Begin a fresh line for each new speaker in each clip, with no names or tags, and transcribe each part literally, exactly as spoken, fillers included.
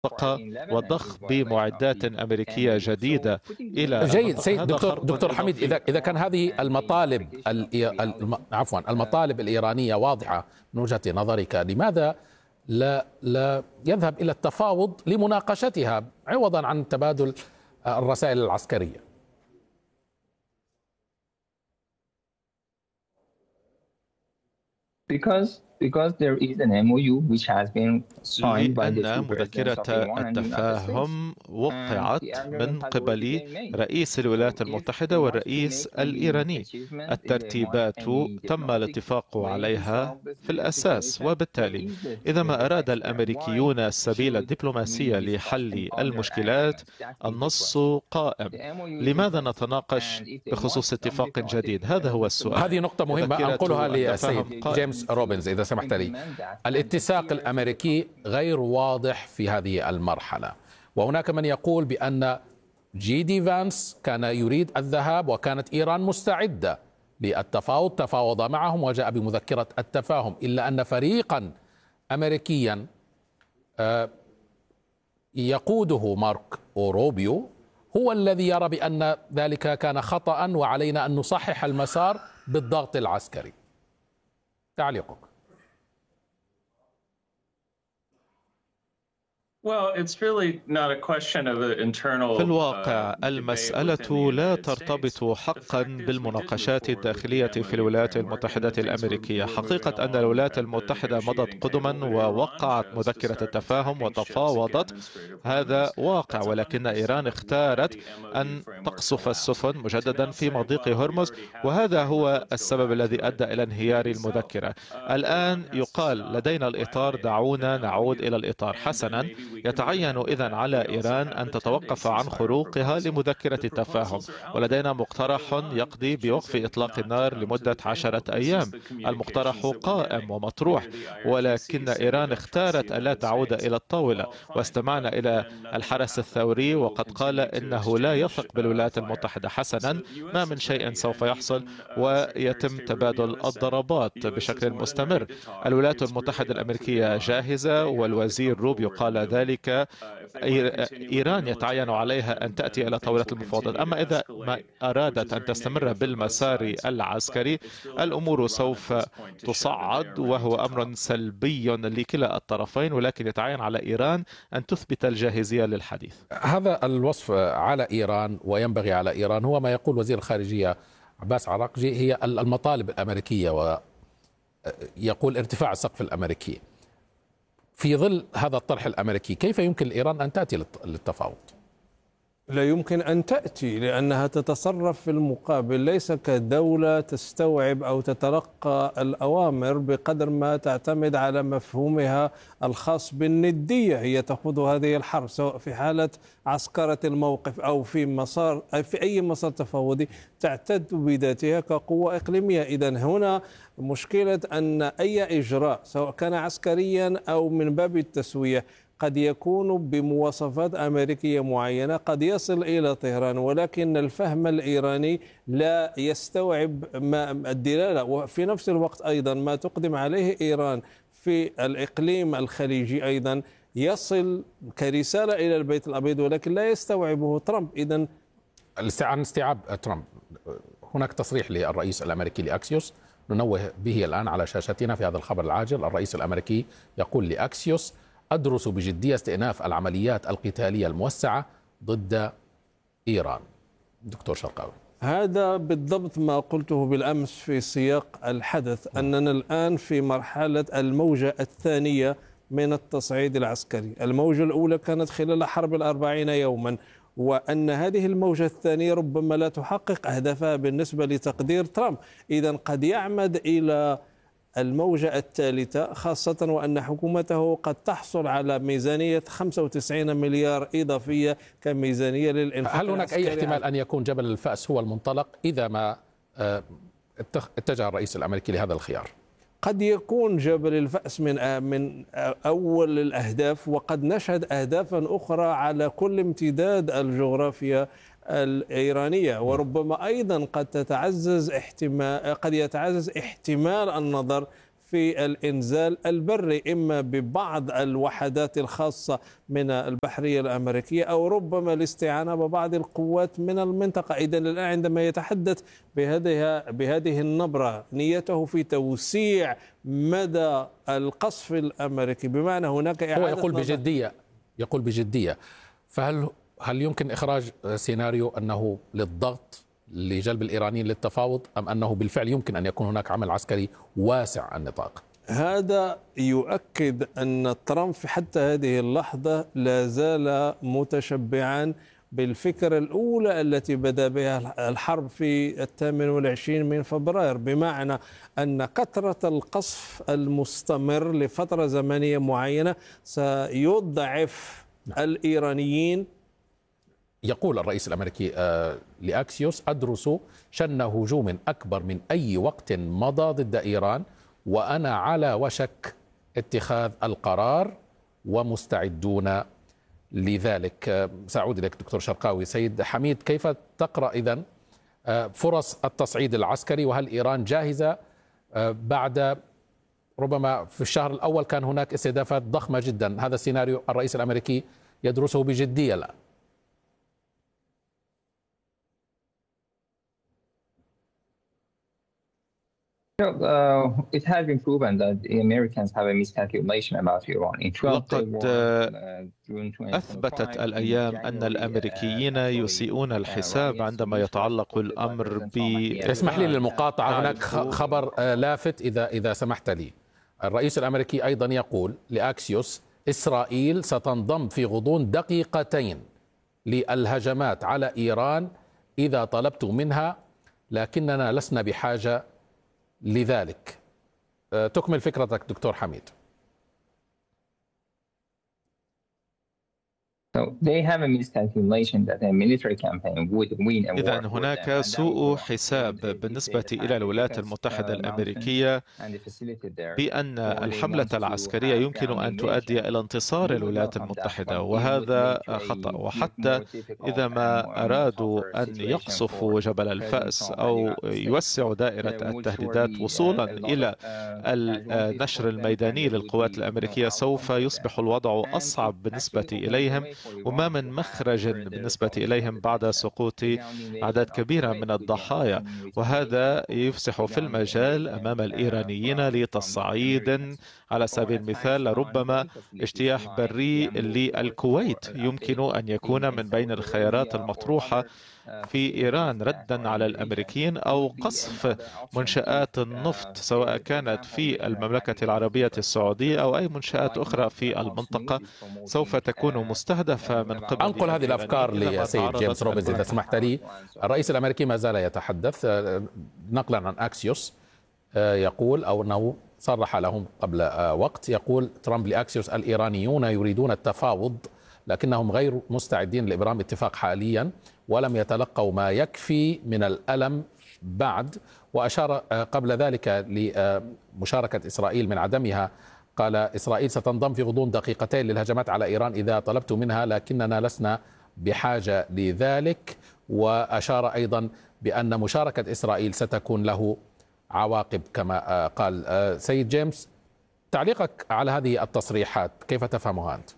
وضخ بمعدات أمريكية جديدة إلى
جيد سيد دكتور دكتور حميد، إذا إذا كان هذه المطالب عفوا المطالب الإيرانية واضحة من وجهة نظرك، لماذا لا لا يذهب إلى التفاوض لمناقشتها عوضا عن تبادل الرسائل العسكرية؟
Because because there is an M O U which has been signed by the
لأن مذكرة التفاهم وقعت من قبل رئيس الولايات المتحدة والرئيس الإيراني. الترتيبات تم الاتفاق عليها في الأساس، وبالتالي إذا ما أراد الأمريكيون السبيل الدبلوماسي لحل المشكلات النص قائم. لماذا نتناقش بخصوص اتفاق جديد؟ هذا هو السؤال.
هذه نقطة مهمة أنقلها للسيد جيمس روبنز إذا سمحت لي. الاتساق الأمريكي غير واضح في هذه المرحلة، وهناك من يقول بأن جي دي فانس كان يريد الذهاب وكانت إيران مستعدة للتفاوض، تفاوض معهم وجاء بمذكرة التفاهم، إلا أن فريقا أمريكيا يقوده مارك روبيو هو الذي يرى بأن ذلك كان خطأ وعلينا أن نصحح المسار بالضغط العسكري. تعليقك؟
في الواقع المسألة لا ترتبط حقا بالمناقشات الداخلية في الولايات المتحدة الأمريكية. حقيقة أن الولايات المتحدة مضت قدما ووقعت مذكرة التفاهم وتفاوضت، هذا واقع، ولكن إيران اختارت أن تقصف السفن مجددا في مضيق هرمز، وهذا هو السبب الذي أدى إلى انهيار المذكرة. الآن يقال لدينا الإطار، دعونا نعود إلى الإطار. حسنا، يتعين إذن على إيران أن تتوقف عن خروقها لمذكرة التفاهم، ولدينا مقترح يقضي بوقف إطلاق النار لمدة عشرة أيام. المقترح قائم ومطروح، ولكن إيران اختارت ألا تعود إلى الطاولة، واستمعنا إلى الحرس الثوري وقد قال إنه لا يثق بالولايات المتحدة. حسنا، ما من شيء سوف يحصل ويتم تبادل الضربات بشكل مستمر. الولايات المتحدة الأمريكية جاهزة، والوزير روبيو قال ذلك. إيران يتعين عليها أن تأتي إلى طاولة المفاوضات. أما إذا ما أرادت أن تستمر بالمسار العسكري، الأمور سوف تصعد، وهو أمر سلبي لكلا الطرفين، ولكن يتعين على إيران أن تثبت الجاهزية للحديث.
هذا الوصف على إيران وينبغي على إيران هو ما يقول وزير الخارجية عباس عراقجي هي المطالب الأمريكية، ويقول ارتفاع السقف الأمريكي. في ظل هذا الطرح الأمريكي كيف يمكن لإيران أن تأتي للتفاوض؟
لا يمكن أن تأتي، لأنها تتصرف في المقابل ليس كدولة تستوعب أو تتلقى الأوامر بقدر ما تعتمد على مفهومها الخاص بالندية. هي تخوض هذه الحرب سواء في حالة عسكرة الموقف أو في مسار في أي مسار تفاوضي، تعتد بذاتها كقوة إقليمية. إذن هنا مشكلة أن أي إجراء سواء كان عسكريا أو من باب التسوية قد يكون بمواصفات أمريكية معينة، قد يصل إلى طهران، ولكن الفهم الإيراني لا يستوعب ما الدلالة. وفي نفس الوقت أيضا ما تقدم عليه إيران في الإقليم الخليجي أيضا يصل كرسالة إلى البيت الأبيض، ولكن لا يستوعبه ترامب. إذن
عن استيعاب ترامب، هناك تصريح للرئيس الأمريكي لأكسيوس ننوه به الآن على شاشتنا في هذا الخبر العاجل. الرئيس الأمريكي يقول لأكسيوس: أدرس بجدية استئناف العمليات القتالية الموسعة ضد إيران. دكتور شرقاوي،
هذا بالضبط ما قلته بالأمس في سياق الحدث، أننا الآن في مرحلة الموجة الثانية من التصعيد العسكري. الموجة الأولى كانت خلال حرب الأربعين يوما، وأن هذه الموجة الثانية ربما لا تحقق أهدافها بالنسبة لتقدير ترامب. إذن قد يعمد إلى الموجة الثالثة، خاصة وأن حكومته قد تحصل على ميزانية خمسة وتسعين مليار إضافية كميزانية للإنفاق.
هل هناك أي احتمال أن يكون جبل الفأس هو المنطلق إذا ما اتجه الرئيس الأمريكي لهذا الخيار؟
قد يكون جبل الفأس من من أول الأهداف، وقد نشهد أهدافا أخرى على كل امتداد الجغرافيا الإيرانية، وربما أيضا قد تتعزز احتمال قد يتعزز احتمال النظر في الإنزال البري، إما ببعض الوحدات الخاصة من البحرية الأمريكية أو ربما الاستعانة ببعض القوات من المنطقة. إذا الآن عندما يتحدث بهذه بهذه النبرة نيته في توسيع مدى القصف الأمريكي، بمعنى هناك
هو يقول بجدية يقول بجدية فهل هل يمكن إخراج سيناريو أنه للضغط لجلب الإيرانيين للتفاوض، أم أنه بالفعل يمكن أن يكون هناك عمل عسكري واسع النطاق؟
هذا يؤكد أن ترامب حتى هذه اللحظة لا زال متشبعا بالفكرة الأولى التي بدأ بها الحرب في الثامن والعشرين من فبراير، بمعنى أن كثرة القصف المستمر لفترة زمنية معينة سيضعف الإيرانيين.
يقول الرئيس الأمريكي لأكسيوس: أدرس شن هجوم أكبر من أي وقت مضى ضد إيران، وأنا على وشك اتخاذ القرار ومستعدون لذلك. سأعود إليك دكتور شرقاوي. سيد حميد، كيف تقرأ إذن فرص التصعيد العسكري، وهل إيران جاهزة بعد ربما في الشهر الأول كان هناك استهدافات ضخمة جدا؟ هذا السيناريو الرئيس الأمريكي يدرسه بجدية الآن.
It has been proven that the Americans have a miscalculation about Iran.
لقد أثبتت الأيام أن الأمريكيين يسيئون الحساب عندما يتعلق الأمر ب
اسمح لي للمقاطعة، هناك خبر لافت إذا إذا سمحت لي. الرئيس الأمريكي أيضا يقول لأكسيوس: إسرائيل ستنضم في غضون دقيقتين للهجمات على إيران إذا طلبت منها، لكننا لسنا بحاجة لذلك. تكمل فكرتك دكتور حميد.
إذن هناك سوء حساب بالنسبة إلى الولايات المتحدة الأمريكية بأن الحملة العسكرية يمكن أن تؤدي إلى انتصار الولايات المتحدة، وهذا خطأ. وحتى إذا ما أرادوا أن يقصفوا جبل الفأس أو يوسعوا دائرة التهديدات وصولا إلى النشر الميداني للقوات الأمريكية، سوف يصبح الوضع أصعب بالنسبة إليهم، وما من مخرج بالنسبة إليهم بعد سقوط أعداد كبيرة من الضحايا. وهذا يفسح في المجال أمام الإيرانيين لتصعيد، على سبيل المثال ربما اجتياح بري للكويت يمكن أن يكون من بين الخيارات المطروحة في إيران ردا على الأمريكيين، أو قصف منشآت النفط سواء كانت في المملكة العربية السعودية أو أي منشآت أخرى في المنطقة سوف تكون مستهدفة من قبل.
أنقل هذه الأفكار لسيد جيمس روبنز إذا سمحت لي. الرئيس الأمريكي ما زال يتحدث نقلا عن أكسيوس، يقول أو أنه صرح لهم قبل وقت، يقول ترامب لأكسيوس: الإيرانيون يريدون التفاوض لكنهم غير مستعدين لإبرام اتفاق حاليا، ولم يتلقوا ما يكفي من الألم بعد. وأشار قبل ذلك لمشاركة إسرائيل من عدمها، قال: إسرائيل ستنضم في غضون دقيقتين للهجمات على إيران إذا طلبت منها، لكننا لسنا بحاجة لذلك. وأشار أيضا بأن مشاركة إسرائيل ستكون له عواقب كما قال. سيد جيمس، تعليقك على هذه التصريحات كيف تفهمها أنت؟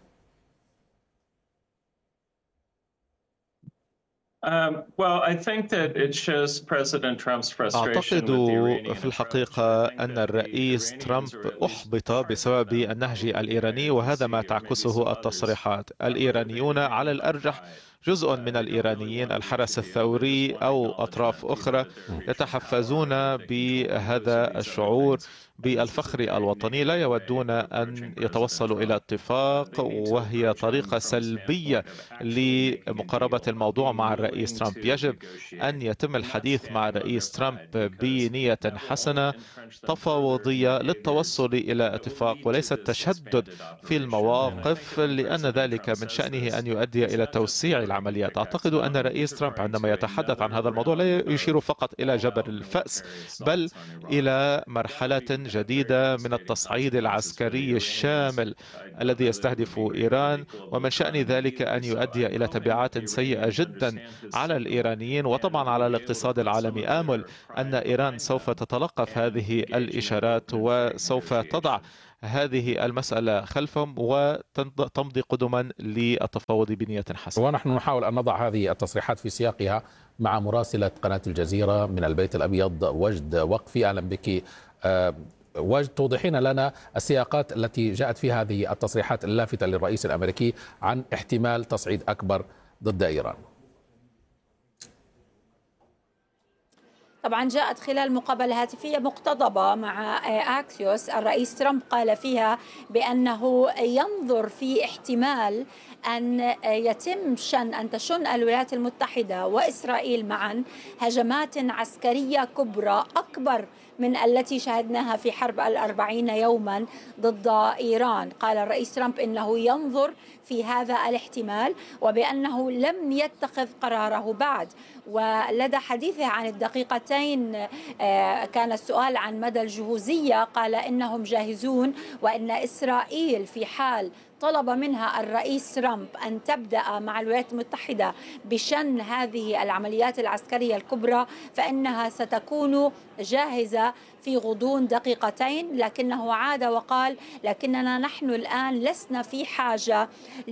أعتقد في الحقيقة أن الرئيس ترامب أحبط بسبب النهج الإيراني، وهذا ما تعكسه التصريحات. الإيرانيون على الأرجح جزء من الإيرانيين الحرس الثوري أو أطراف أخرى يتحفزون بهذا الشعور بالفخر الوطني، لا يودون أن يتوصلوا إلى اتفاق، وهي طريقة سلبية لمقاربة الموضوع مع الرئيس ترامب. يجب أن يتم الحديث مع الرئيس ترامب بنية حسنة تفاوضية للتوصل إلى اتفاق، وليس التشدد في المواقف، لأن ذلك من شأنه أن يؤدي إلى توسيع العمليات. أعتقد أن الرئيس ترامب عندما يتحدث عن هذا الموضوع لا يشير فقط إلى جبل الفأس، بل إلى مرحلة الجديدة من التصعيد العسكري الشامل الذي يستهدف إيران، ومن شأن ذلك أن يؤدي إلى تبعات سيئة جدا على الإيرانيين وطبعا على الاقتصاد العالمي. آمل أن إيران سوف تتلقف هذه الإشارات وسوف تضع هذه المسألة خلفهم وتمضي قدما للتفاوض بنية حسنة.
ونحن نحاول أن نضع هذه التصريحات في سياقها مع مراسلة قناة الجزيرة من البيت الأبيض وجد وقفي. أهلا بك وجد، توضحين لنا السياقات التي جاءت فيها هذه التصريحات اللافتة للرئيس الأمريكي عن احتمال تصعيد أكبر ضد إيران.
طبعا جاءت خلال مقابلة هاتفية مقتضبة مع أكسيوس. الرئيس ترامب قال فيها بأنه ينظر في احتمال أن يتم شن أن تشن الولايات المتحدة وإسرائيل معا هجمات عسكرية كبرى أكبر من التي شاهدناها في حرب الأربعين يوما ضد إيران. قال الرئيس ترامب إنه ينظر في هذا الاحتمال وبأنه لم يتخذ قراره بعد. ولدى حديثه عن الدقيقتين كان السؤال عن مدى الجهوزية، قال إنهم جاهزون وإن إسرائيل في حال طلب منها الرئيس ترامب أن تبدأ مع الولايات المتحدة بشن هذه العمليات العسكرية الكبرى فإنها ستكون جاهزة في غضون دقيقتين. لكنه عاد وقال لكننا نحن الآن لسنا في حاجة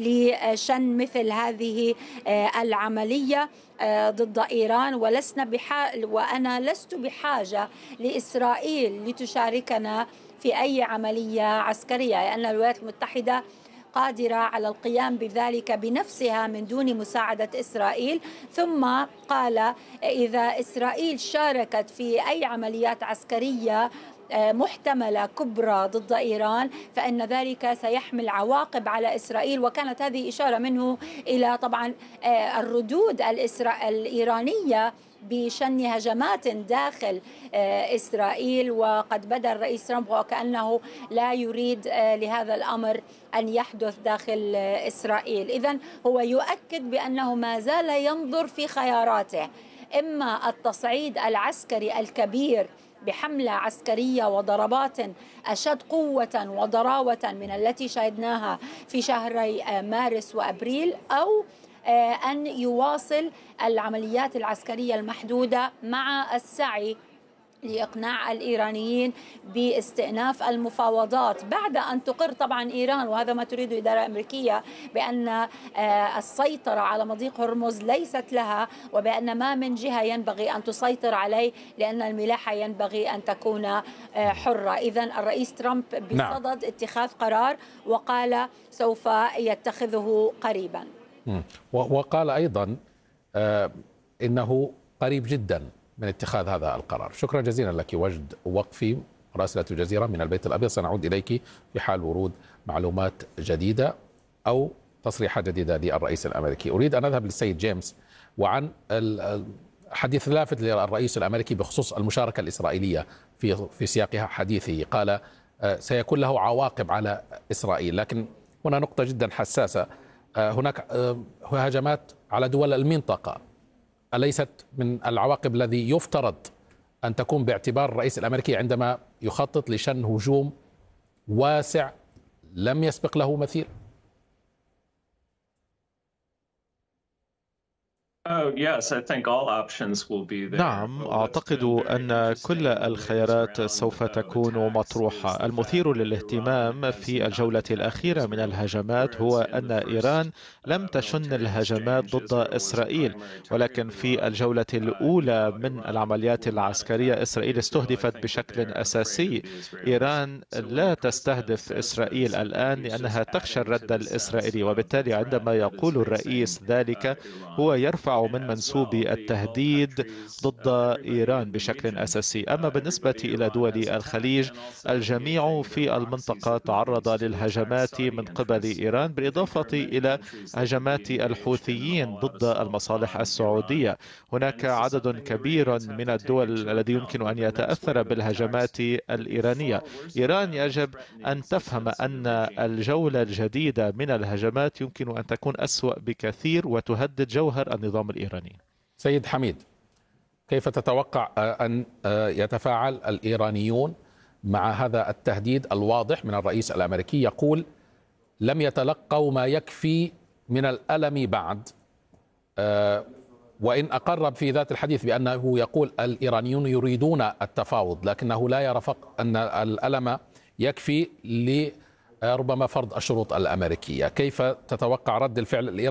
لشن مثل هذه العملية ضد إيران، ولسنا بحاجة وأنا لست بحاجة لإسرائيل لتشاركنا في أي عملية عسكرية، لأن الولايات المتحدة قادرة على القيام بذلك بنفسها من دون مساعدة إسرائيل. ثم قال إذا إسرائيل شاركت في أي عمليات عسكرية محتملة كبرى ضد إيران فإن ذلك سيحمل عواقب على إسرائيل. وكانت هذه إشارة منه إلى طبعا الردود الإيرانية بشن هجمات داخل إسرائيل. وقد بدأ الرئيس ترامب وكأنه لا يريد لهذا الأمر أن يحدث داخل إسرائيل. إذن هو يؤكد بأنه ما زال ينظر في خياراته، إما التصعيد العسكري الكبير بحملة عسكرية وضربات أشد قوة وضراوة من التي شاهدناها في شهري مارس وأبريل، أو أن يواصل العمليات العسكرية المحدودة مع السعي لإقناع الإيرانيين باستئناف المفاوضات بعد أن تقر طبعا إيران، وهذا ما تريد الإدارة الأمريكية، بأن السيطرة على مضيق هرمز ليست لها وبأن ما من جهة ينبغي أن تسيطر عليه لأن الملاحة ينبغي أن تكون حرة. إذن الرئيس ترامب بصدد اتخاذ قرار وقال سوف يتخذه قريبا.
وقال أيضا إنه قريب جدا من اتخاذ هذا القرار. شكرا جزيلا لك وجد وقفي مراسلة الجزيرة من البيت الأبيض. سنعود إليك في حال ورود معلومات جديدة أو تصريحات جديدة للرئيس الأمريكي. أريد أن أذهب للسيد جيمس وعن الحديث اللافت للرئيس الأمريكي بخصوص المشاركة الإسرائيلية في في سياقها حديثه. قال سيكون له عواقب على إسرائيل، لكن هنا نقطة جدا حساسة. هناك هجمات على دول المنطقة، أليست من العواقب الذي يفترض أن تكون باعتبار الرئيس الأمريكي عندما يخطط لشن هجوم واسع لم يسبق له مثيل؟
نعم، أعتقد أن كل الخيارات سوف تكون مطروحة. المثير للاهتمام في الجولة الأخيرة من الهجمات هو أن إيران لم تشن الهجمات ضد إسرائيل، ولكن في الجولة الأولى من العمليات العسكرية إسرائيل استهدفت بشكل أساسي. إيران لا تستهدف إسرائيل الآن لأنها تخشى الرد الإسرائيلي، وبالتالي عندما يقول الرئيس ذلك هو يرفع من منسوب التهديد ضد إيران بشكل أساسي. أما بالنسبة إلى دول الخليج، الجميع في المنطقة تعرض للهجمات من قبل إيران، بالإضافة إلى هجمات الحوثيين ضد المصالح السعودية. هناك عدد كبير من الدول الذي يمكن أن يتأثر بالهجمات الإيرانية. إيران يجب أن تفهم أن الجولة الجديدة من الهجمات يمكن أن تكون أسوأ بكثير وتهدد جوهر النظام الإيراني.
سيد حميد، كيف تتوقع أن يتفاعل الإيرانيون مع هذا التهديد الواضح من الرئيس الأمريكي، يقول لم يتلقوا ما يكفي من الألم بعد، وإن أقر في ذات الحديث بأنه يقول الإيرانيون يريدون التفاوض، لكنه لا يرى فقط أن الألم يكفي لربما فرض الشروط الأمريكية. كيف تتوقع رد الفعل الإيراني